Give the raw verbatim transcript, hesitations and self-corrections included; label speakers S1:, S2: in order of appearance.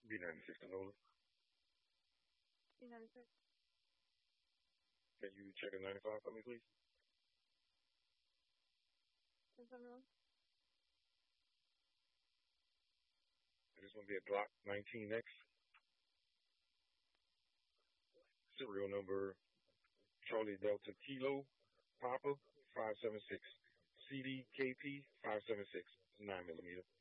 S1: B ninety-six Canola.
S2: B ninety-six.
S1: Can you check a ninety-five for me, please?
S2: ten seventy-one.
S1: This one be a Glock nineteen X. Serial number Charlie Delta Kilo Papa five seven six. C D K P five seven six. nine millimeter.